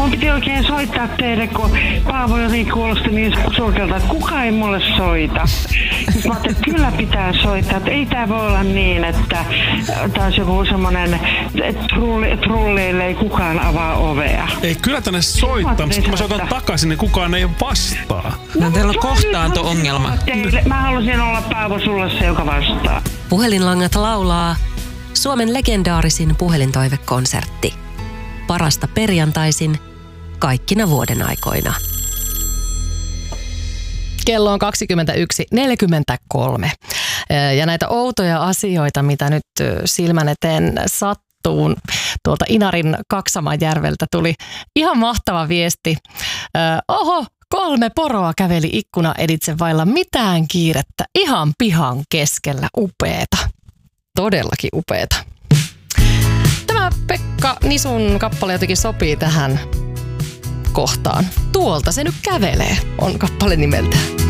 Mun piti oikein soittaa teille, kun Paavo jotenkin kuulosti niin surkealta, että kukaan ei mulle soita. Sitten mä ajattelin, että kyllä pitää soittaa, että ei tää voi olla niin, että taas joku semmonen, että trulleille ei kukaan avaa ovea. Ei, kyllä tänne soittaa, mutta kun mä soitan takaisin, niin kukaan ei vastaa. No teillä on kohtaanto-ongelma. Mä halusin olla Paavo sulle se, joka vastaa. Puhelinlangat laulaa Suomen legendaarisin puhelintoivekonsertti. Parasta perjantaisin kaikkina vuoden aikoina. Kello on 21.43. Ja näitä outoja asioita, mitä nyt silmän eteen sattuu, tuolta Inarin Kaksamajärveltä tuli ihan mahtava viesti. Oho, 3 poroa käveli ikkunaeditse vailla mitään kiirettä ihan pihan keskellä. Upeeta. Todellakin upeeta. Tämä Pekka Nisun kappale jotenkin sopii tähän kohtaan. Tuolta se nyt kävelee, on kappale nimeltään.